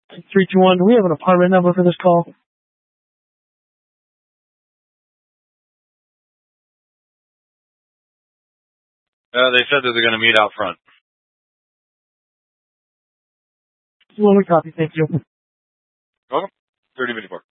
321. Do we have an apartment number for this call? They said that they're going to meet out front. Well, we copy. Thank you. Welcome. 3054.